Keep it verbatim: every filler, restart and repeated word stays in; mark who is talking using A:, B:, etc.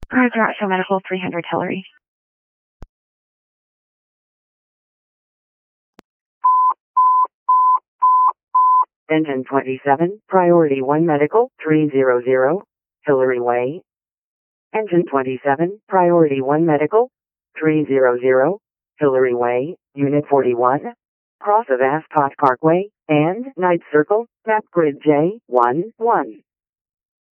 A: Roger, Outshore Medical three hundred Hillary.
B: Engine twenty-seven, Priority one Medical, three hundred, Hillary Way. Engine twenty-seven, Priority one Medical, three hundred, Hillary Way, Unit forty-one. Cross of Ascot Parkway, and Night Circle, Map Grid J one one.